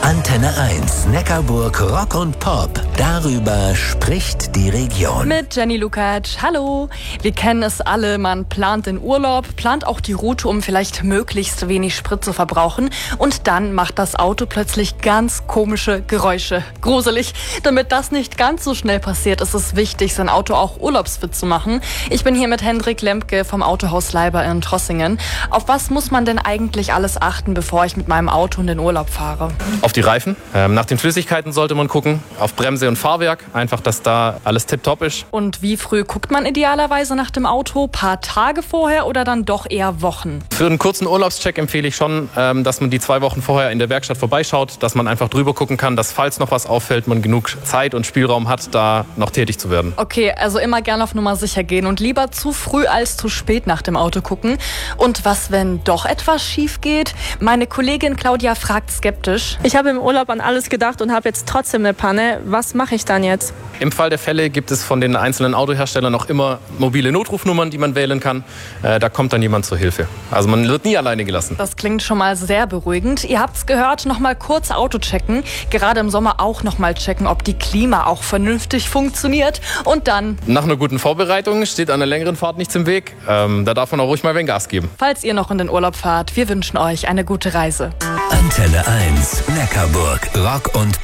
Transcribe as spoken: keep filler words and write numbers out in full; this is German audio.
Antenne eins, Neckarburg Rock und Pop. Darüber spricht die Region. Mit Jenny Lukacs. Hallo. Wir kennen es alle. Man plant den Urlaub, plant auch die Route, um vielleicht möglichst wenig Sprit zu verbrauchen. Und dann macht das Auto plötzlich ganz komische Geräusche. Gruselig. Damit das nicht ganz so schnell passiert, ist es wichtig, sein Auto auch urlaubsfit zu machen. Ich bin hier mit Hendrik Lempke vom Autohaus Leiber in Trossingen. Auf was muss man denn eigentlich alles achten, bevor ich mit meinem Auto in den Urlaub fahre? Auf die Reifen. Ähm, nach den Flüssigkeiten sollte man gucken. Auf Bremse und Fahrwerk. Einfach, dass da alles tipptopp ist. Und wie früh guckt man idealerweise nach dem Auto? Paar Tage vorher oder dann doch eher Wochen? Für einen kurzen Urlaubscheck empfehle ich schon, ähm, dass man die zwei Wochen vorher in der Werkstatt vorbeischaut, dass man einfach drüber gucken kann, dass falls noch was auffällt, man genug Zeit und Spielraum hat, da noch tätig zu werden. Okay, also immer gerne auf Nummer sicher gehen und lieber zu früh als zu spät nach dem Auto gucken. Und was, wenn doch etwas schief geht? Meine Kollegin Claudia fragt skeptisch. Ich habe im Urlaub an alles gedacht und habe jetzt trotzdem eine Panne. Was mache ich dann jetzt? Im Fall der Fälle gibt es von den einzelnen Autoherstellern noch immer mobile Notrufnummern, die man wählen kann. Äh, da kommt dann jemand zur Hilfe. Also man wird nie alleine gelassen. Das klingt schon mal sehr beruhigend. Ihr habt's gehört, noch mal kurz Auto checken. Gerade im Sommer auch noch mal checken, ob die Klima auch vernünftig funktioniert. Und dann... Nach einer guten Vorbereitung steht an einer längeren Fahrt nichts im Weg. Ähm, da darf man auch ruhig mal ein wenig Gas geben. Falls ihr noch in den Urlaub fahrt, wir wünschen euch eine gute Reise. Antenne eins, Neckarburg Rock und